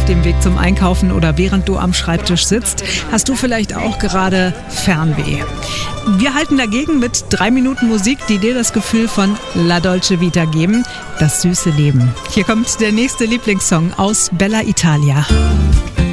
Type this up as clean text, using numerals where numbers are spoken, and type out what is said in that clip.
dem Weg zum Einkaufen oder während du am Schreibtisch sitzt, hast du vielleicht auch gerade Fernweh. Wir halten dagegen mit 3 Minuten Musik, die dir das Gefühl von La Dolce Vita geben, das süße Leben. Hier kommt der nächste Lieblingssong aus Bella Italia.